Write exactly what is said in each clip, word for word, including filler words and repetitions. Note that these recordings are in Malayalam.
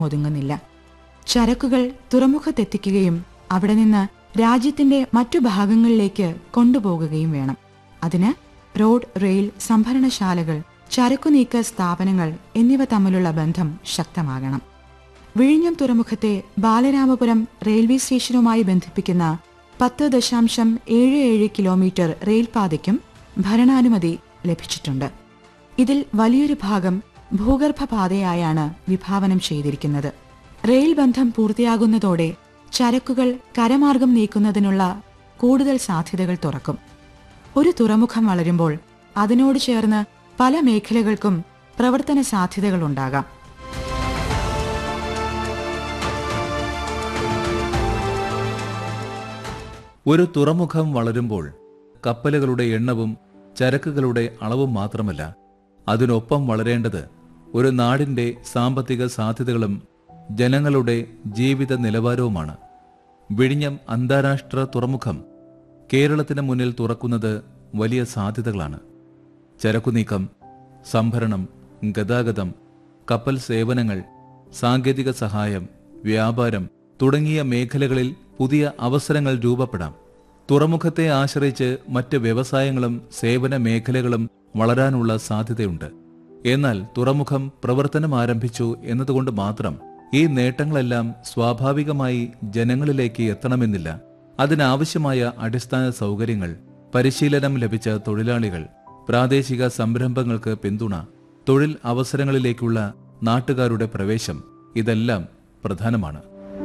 ഒതുങ്ങുന്നില്ല. ചരക്കുകൾ തുറമുഖത്തെത്തിക്കുകയും അവിടെ നിന്ന് രാജ്യത്തിന്റെ മറ്റു ഭാഗങ്ങളിലേക്ക് കൊണ്ടുപോകുകയും വേണം. അതിന് റോഡ്, റെയിൽ, സംഭരണശാലകൾ, ചരക്കുനീക്ക സ്ഥാപനങ്ങൾ എന്നിവ തമ്മിലുള്ള ബന്ധം ശക്തമാകണം. വിഴിഞ്ഞം തുറമുഖത്തെ ബാലരാമപുരം റെയിൽവേ സ്റ്റേഷനുമായി ബന്ധിപ്പിക്കുന്ന പത്ത് ദശാംശം ഏഴ് ഏഴ് കിലോമീറ്റർ റെയിൽപാതയ്ക്കും ഭരണാനുമതി ലഭിച്ചിട്ടുണ്ട്. ഇതിൽ വലിയൊരു ഭാഗം ഭൂഗർഭപാതയായാണ് വിഭാവനം ചെയ്തിരിക്കുന്നത്. റെയിൽ ബന്ധം പൂർത്തിയാകുന്നതോടെ ചരക്കുകൾ കരമാർഗം നീക്കുന്നതിനുള്ള കൂടുതൽ സാധ്യതകൾ തുറക്കും. ഒരു തുറമുഖം വളരുമ്പോൾ അതിനോട് ചേർന്ന് പല മേഖലകൾക്കും പ്രവർത്തന സാധ്യതകളുണ്ടാകാം. ഒരു തുറമുഖം വളരുമ്പോൾ കപ്പലുകളുടെ എണ്ണവും ചരക്കുകളുടെ അളവും മാത്രമല്ല, അതിനൊപ്പം വളരേണ്ടത് ഒരു നാടിന്റെ സാമ്പത്തിക സാധ്യതകളും ജനങ്ങളുടെ ജീവിത നിലവാരവുമാണ്. വിഴിഞ്ഞം അന്താരാഷ്ട്ര തുറമുഖം കേരളത്തിന് മുന്നിൽ തുറക്കുന്നത് വലിയ സാധ്യതകളാണ്. ചരക്കുനീക്കം, സംഭരണം, ഗതാഗതം, കപ്പൽ സേവനങ്ങൾ, സാങ്കേതിക സഹായം, വ്യാപാരം തുടങ്ങിയ മേഖലകളിൽ പുതിയ അവസരങ്ങൾ രൂപപ്പെടാം. തുറമുഖത്തെ ആശ്രയിച്ച് മറ്റ് വ്യവസായങ്ങളും സേവന മേഖലകളും വളരാനുള്ള സാധ്യതയുണ്ട്. എന്നാൽ തുറമുഖം പ്രവർത്തനം ആരംഭിച്ചു എന്നതുകൊണ്ട് മാത്രം ഈ നേട്ടങ്ങളെല്ലാം സ്വാഭാവികമായി ജനങ്ങളിലേക്ക് എത്തണമെന്നില്ല. അതിനാവശ്യമായ അടിസ്ഥാന സൗകര്യങ്ങൾ, പരിശീലനം ലഭിച്ച തൊഴിലാളികൾ, പ്രാദേശിക സംരംഭങ്ങൾക്ക് പിന്തുണ, തൊഴിൽ അവസരങ്ങളിലേക്കുള്ള നാട്ടുകാരുടെ പ്രവേശം, ഇതെല്ലാം പ്രധാനമാണ്.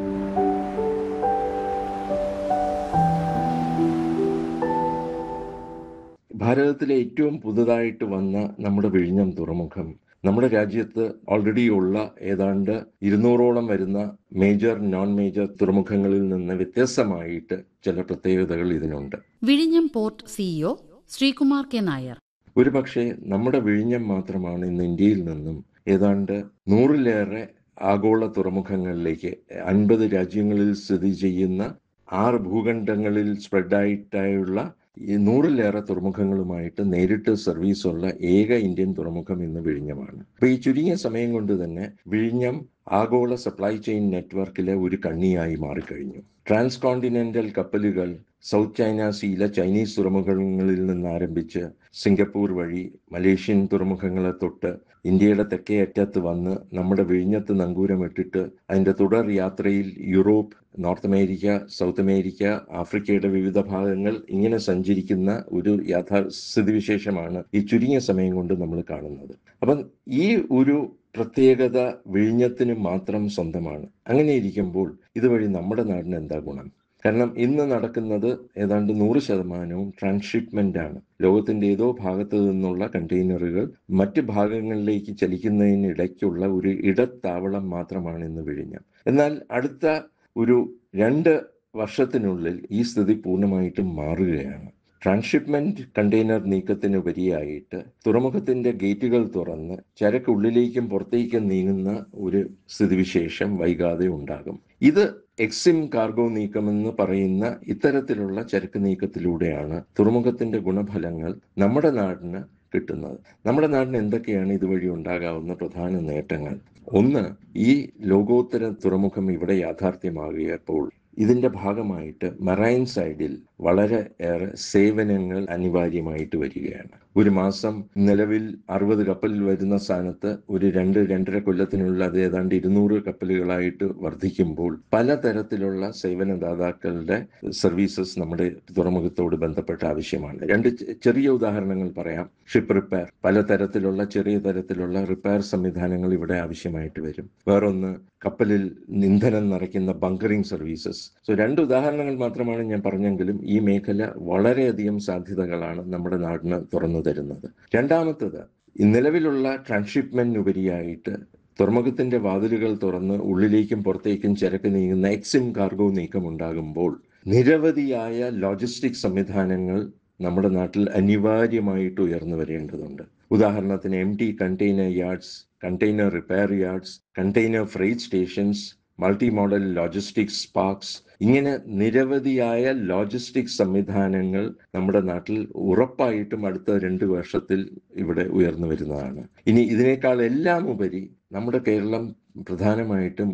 ഭാരതത്തിലെ ഏറ്റവും പുതുതായിട്ട് വന്ന നമ്മുടെ വിഴിഞ്ഞം തുറമുഖം നമ്മുടെ രാജ്യത്ത് ഓൾറെഡി ഉള്ള ഏതാണ്ട് ഇരുന്നൂറോളം വരുന്ന മേജർ, നോൺ മേജർ തുറമുഖങ്ങളിൽ നിന്ന് വ്യത്യസ്തമായിട്ട് ചില പ്രത്യേകതകൾ ഇതിനുണ്ട്. വിഴിഞ്ഞം port CEO Sreekumar K Nair: ഒരു പക്ഷേ നമ്മുടെ വിഴിഞ്ഞം മാത്രമാണ് ഇന്ന് ഇന്ത്യയിൽ നിന്നും ഏതാണ്ട് നൂറിലേറെ ആഗോള തുറമുഖങ്ങളിലേക്ക്, അൻപത് രാജ്യങ്ങളിൽ സ്ഥിതി ചെയ്യുന്ന ആറ് ഭൂഖണ്ഡങ്ങളിൽ സ്പ്രെഡായിട്ടായുള്ള ഈ നൂറിലേറെ തുറമുഖങ്ങളുമായിട്ട് നേരിട്ട് സർവീസുള്ള ഏക ഇന്ത്യൻ തുറമുഖം ഇന്ന് വിഴിഞ്ഞമാണ്. അപ്പൊ ഈ ചുരുങ്ങിയ സമയം കൊണ്ട് തന്നെ വിഴിഞ്ഞം ആഗോള സപ്ലൈ ചെയിൻ നെറ്റ്വർക്കിലെ ഒരു കണ്ണിയായി മാറിക്കഴിഞ്ഞു. ട്രാൻസ് കോണ്ടിനെന്റൽ കപ്പലുകൾ സൗത്ത് ചൈന സീയിലെ ചൈനീസ് തുറമുഖങ്ങളിൽ നിന്ന് ആരംഭിച്ച് സിംഗപ്പൂർ വഴി മലേഷ്യൻ തുറമുഖങ്ങളെ തൊട്ട് ഇന്ത്യയുടെ തെക്കേ അറ്റത്ത് വന്ന് നമ്മുടെ വിഴിഞ്ഞത്ത് നങ്കൂരമിട്ടിട്ട് അതിൻ്റെ തുടർ യാത്രയിൽ Europe, north America, south America, ആഫ്രിക്കയുടെ വിവിധ ഭാഗങ്ങൾ ഇങ്ങനെ സഞ്ചരിക്കുന്ന ഒരു യാഥാസ്ഥിതിവിശേഷമാണ് ഈ ചുരുങ്ങിയ സമയം കൊണ്ട് നമ്മൾ കാണുന്നത്. അപ്പം ഈ ഒരു പ്രത്യേകത വിഴിഞ്ഞത്തിന് മാത്രം സ്വന്തമാണ്. അങ്ങനെ ഇരിക്കുമ്പോൾ ഇതുവഴി നമ്മുടെ നാടിന് എന്താ ഗുണം? കാരണം ഇന്ന് നടക്കുന്നത് ഏതാണ്ട് നൂറ് ശതമാനവും ട്രാൻസ്ഷിപ്മെന്റ് ആണ്. ലോകത്തിന്റെ ഏതോ ഭാഗത്തു നിന്നുള്ള കണ്ടെയ്നറുകൾ മറ്റ് ഭാഗങ്ങളിലേക്ക് ചലിക്കുന്നതിനിടയ്ക്കുള്ള ഒരു ഇടത്താവളം മാത്രമാണ് ഇന്ന് വിഴിഞ്ഞം. എന്നാൽ അടുത്ത ഒരു രണ്ട് വർഷത്തിനുള്ളിൽ ഈ സ്ഥിതി പൂർണ്ണമായിട്ടും മാറുകയാണ്. ട്രാൻസ്ഷിപ്മെന്റ് കണ്ടെയ്നർ നീക്കത്തിനുപരിയായിട്ട് തുറമുഖത്തിന്റെ ഗേറ്റുകൾ തുറന്ന് ചരക്ക് ഉള്ളിലേക്കും പുറത്തേക്കും നീങ്ങുന്ന ഒരു സ്ഥിതിവിശേഷം വൈകാതെ ഉണ്ടാകും. ഇത് എക്സിം കാർഗോ നീക്കമെന്ന് പറയുന്ന ഇത്തരത്തിലുള്ള ചരക്ക് നീക്കത്തിലൂടെയാണ് തുറമുഖത്തിന്റെ ഗുണഫലങ്ങൾ നമ്മുടെ നാടിന് കിട്ടുന്നത്. നമ്മുടെ നാടിന് എന്തൊക്കെയാണ് ഇതുവഴി ഉണ്ടാകാവുന്ന പ്രധാന നേട്ടങ്ങൾ? ഒന്ന്, ഈ ലോകോത്തര തുറമുഖം ഇവിടെ യാഥാർത്ഥ്യമാകിയപ്പോൾ ഇതിന്റെ ഭാഗമായിട്ട് മറൈൻ സൈഡിൽ വളരെ ഏറെ സേവനങ്ങൾ അനിവാര്യമായിട്ട് വരികയാണ്. ഒരു മാസം നിലവിൽ അറുപത് കപ്പലിൽ വരുന്ന സ്ഥാനത്ത് ഒരു രണ്ട് രണ്ടര കൊല്ലത്തിനുള്ള അത് ഏതാണ്ട് ഇരുന്നൂറ് കപ്പലുകളായിട്ട് വർദ്ധിക്കുമ്പോൾ പലതരത്തിലുള്ള സേവനദാതാക്കളുടെ സർവീസസ് നമ്മുടെ തുറമുഖത്തോട് ബന്ധപ്പെട്ട ആവശ്യമാണ്. രണ്ട് ചെറിയ ഉദാഹരണങ്ങൾ പറയാം. ഷിപ്പ് റിപ്പയർ, പലതരത്തിലുള്ള ചെറിയ തരത്തിലുള്ള റിപ്പയർ സംവിധാനങ്ങൾ ഇവിടെ ആവശ്യമായിട്ട് വരും. വേറൊന്ന്, കപ്പലിൽ ഇന്ധനം നിറയ്ക്കുന്ന ബങ്കറിംഗ് സർവീസസ്. സോ രണ്ട് ഉദാഹരണങ്ങൾ മാത്രമാണ് ഞാൻ പറഞ്ഞെങ്കിലും ഈ മേഖല വളരെയധികം സാധ്യതകളാണ് നമ്മുടെ നാടിന് തുറന്നു തരുന്നത്. രണ്ടാമത്തത്, നിലവിലുള്ള ട്രാൻസ്ഷിപ്മെന്റിനുപരിയായിട്ട് തുറമുഖത്തിന്റെ വാതിലുകൾ തുറന്ന് ഉള്ളിലേക്കും പുറത്തേക്കും ചരക്ക് നീങ്ങുന്ന എക്സിം കാർഗോ നീക്കം ഉണ്ടാകുമ്പോൾ നിരവധിയായ ലോജിസ്റ്റിക് സംവിധാനങ്ങൾ നമ്മുടെ നാട്ടിൽ അനിവാര്യമായിട്ട് ഉയർന്നു വരേണ്ടതുണ്ട്. ഉദാഹരണത്തിന് M T container yards, container repair yards, container freight stations, multi model logistics parks, ഇങ്ങനെ നിരവധിയായ ലോജിസ്റ്റിക്സ് സംവിധാനങ്ങൾ നമ്മുടെ നാട്ടിൽ ഉറപ്പായിട്ടും അടുത്ത രണ്ട് വർഷത്തിൽ ഇവിടെ ഉയർന്നു വരുന്നതാണ്. ഇനി ഇതിനേക്കാൾ എല്ലാം ഉപരി നമ്മുടെ കേരളം പ്രധാനമായിട്ടും